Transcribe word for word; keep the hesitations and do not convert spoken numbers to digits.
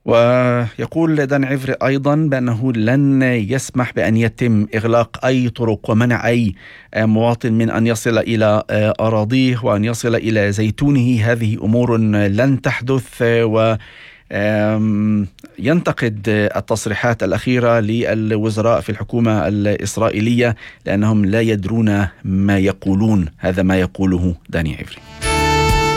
ويقول دان عفري أيضا بأنه لن يسمح بأن يتم إغلاق أي طرق ومنع أي مواطن من أن يصل إلى أراضيه وأن يصل إلى زيتونه. هذه أمور لن تحدث. و ينتقد التصريحات الأخيرة للوزراء في الحكومة الإسرائيلية لأنهم لا يدرون ما يقولون. هذا ما يقوله داني عفري.